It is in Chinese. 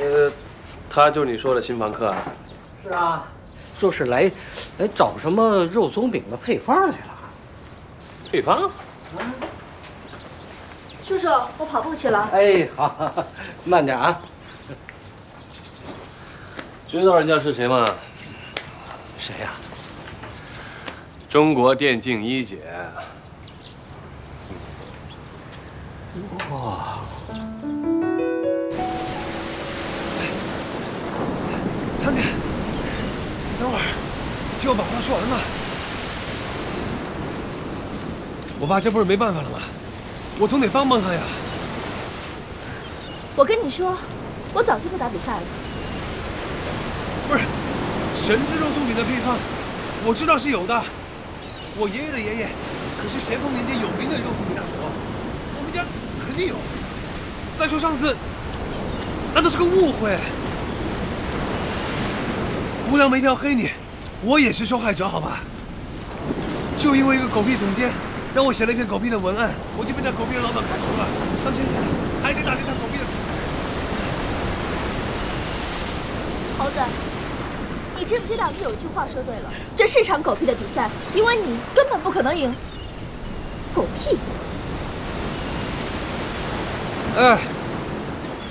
他就是你说的新房客啊？ 是啊，说是来找什么肉松饼的配方来了。 配方？ 叔叔，我跑步去了。 哎，好，慢点啊。 知道人家是谁吗？ 谁呀？ 中国电竞一姐。 哇！ 堂姐，等会儿，听我把话说完嘛。我爸这不是没办法了吗？我总得帮帮他呀。 我跟你说，我早就不打比赛了。 不是，神之肉松饼的配方，我知道是有的。我爷爷的爷爷可是咸丰年间有名的肉松饼大厨，我们家肯定有。再说上次，那都是个误会。无良媒体要黑你，我也是受害者，好吧？就因为一个狗屁总监，让我写了一篇狗屁的文案，我就被那狗屁的老板开除了。到现在还得打这场狗屁的比赛。 猴子，你知不知道你有一句话说对了，这是场狗屁的比赛，因为你根本不可能赢。狗屁！ 哎。